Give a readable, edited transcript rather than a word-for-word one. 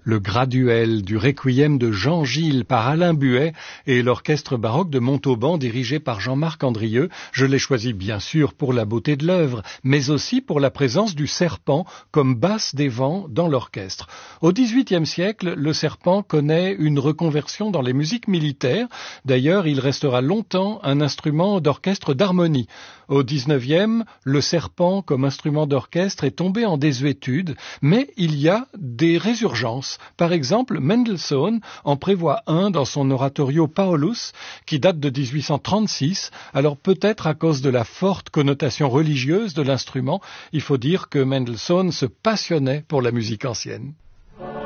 Le graduel du Requiem de Jean Gilles par Alain Buet et l'orchestre baroque de Montauban dirigé par Jean-Marc Andrieux. Je l'ai choisi bien sûr pour la beauté de l'œuvre, mais aussi pour la présence du serpent comme basse des vents dans l'orchestre. Au XVIIIe siècle, le serpent connaît une reconversion dans les musiques militaires. D'ailleurs, il restera longtemps un instrument d'orchestre d'harmonie. Au XIXe, le serpent comme instrument d'orchestre est tombé en désuétude, mais il y a des résurgences. Par exemple, Mendelssohn en prévoit un dans son oratorio Paulus, qui date de 1836. Alors peut-être à cause de la forte connotation religieuse de l'instrument, il faut dire que Mendelssohn se passionnait pour la musique ancienne.